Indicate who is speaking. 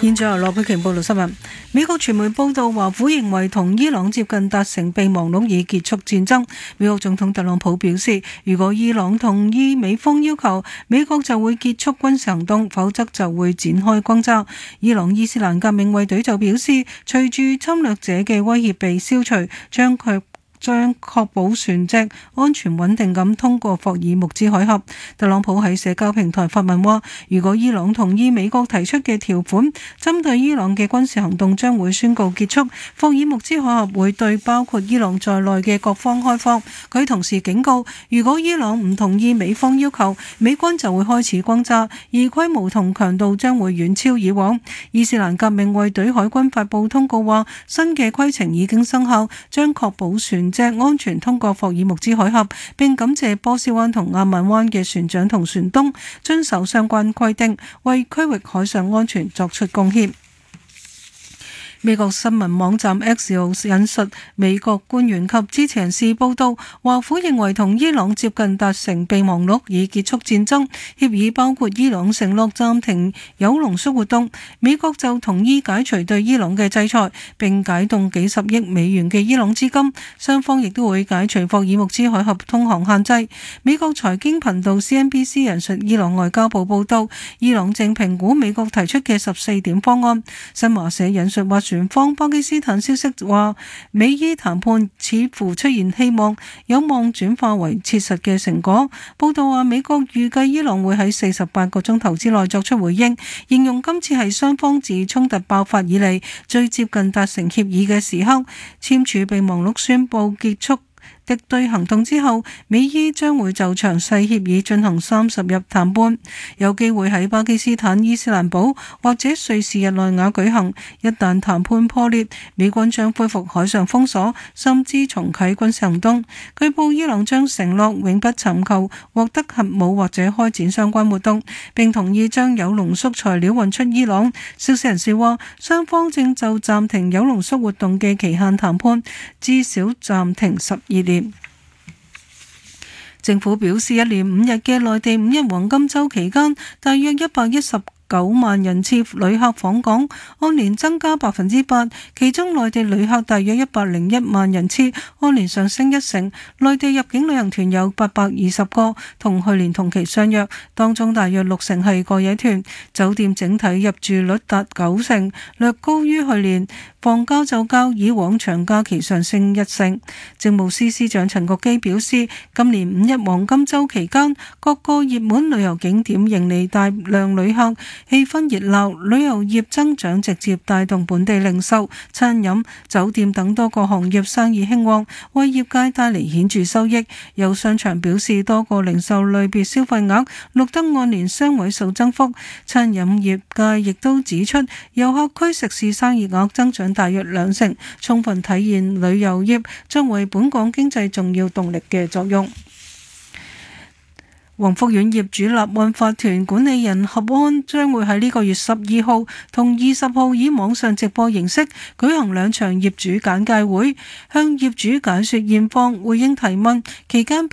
Speaker 1: 現在由羅佩瓊報道新聞。美國傳媒報道，華府認為同伊朗接近達成備忘錄以結束戰爭。美國總統特朗普表示，如果伊朗同意美方要求，美國就會結束軍事行動，否則就會展開轟炸。伊朗伊斯蘭革命衛隊就表示，隨住侵略者嘅威脅被消除，將確保船隻安全穩定咁通過霍爾木茲海峽。特朗普喺社交平台發文話，如果伊朗同意美國提出嘅條款，針對伊朗嘅軍事行動將會宣告結束。霍爾木茲海峽會對包括伊朗在內嘅各方開放。佢同時警告，如果伊朗唔同意美方要求，美軍就會開始轟炸，而規模同強度將會遠超以往。伊斯蘭革命衛隊海軍發布通告話，新嘅規程已經生效，將確保船隻安全通過霍爾木茲海峽，並感謝波斯灣同阿曼灣嘅船長同船東遵守相關規定，為區域海上安全作出貢獻。美國新聞網站 X 引述美國官員及支持人士報道，華府認為同伊朗接近達成備忘錄以結束戰爭協議，包括伊朗承諾暫停鈾濃縮活動，美國就同意解除對伊朗嘅制裁，並解凍幾十億美元嘅伊朗資金。雙方亦都會解除霍爾木茲海峽通航限制。美國財經頻道 CNBC 引述伊朗外交部報道，伊朗正評估美國提出嘅14點方案。新華社引述斡旋方巴基斯坦消息話，美伊談判似乎出現希望，有望轉化為切實嘅成果。報道話，美國預計伊朗會喺48個鐘頭之內作出回應，形容今次係雙方自衝突爆發以嚟最接近達成協議嘅時刻。簽署備忘錄宣布結束敵對行動之後，美伊將會就詳細協議進行30日談判，有機會喺巴基斯坦伊斯蘭堡或者瑞士日內瓦舉行。一旦談判破裂，美軍將恢復海上封鎖，甚至重啟軍事行動。據報伊朗將承諾永不尋求獲得核武或者開展相關活動，並同意將鈾濃縮材料運出伊朗。消息人士話，雙方正就暫停鈾濃縮活動嘅期限談判，至少暫停12年。政府表示，一連5日嘅內地五一黃金週期間，大約119萬人次旅客訪港，按年增加8%，其中內地旅客大約101萬人次，按年上升1成。內地入境旅行團有820個，同去年同期相若，當中大約6成係過夜團。酒店整體入住率達9成，略高於去年。房價就較以往長假期上升1成。政務司司長陳國基表示，今年五一黃金週期間，各個熱門旅遊景點迎嚟大量旅客，氣氛熱鬧，旅遊業增長直接帶動本地零售、餐飲、酒店等多個行業生意興旺，為業界帶嚟顯著收益。有商場表示，多個零售類別消費額錄得按年雙位數增幅。餐飲業界亦都指出，遊客區食肆生意額增長大約2成，充分體現旅遊業作為本港經濟重要動力嘅作用。宏福苑業主立案法團管理人合安將會喺呢個月12號同20號以網上直播形式舉行2場業主簡介會，向業主解說現況，回應提問期間。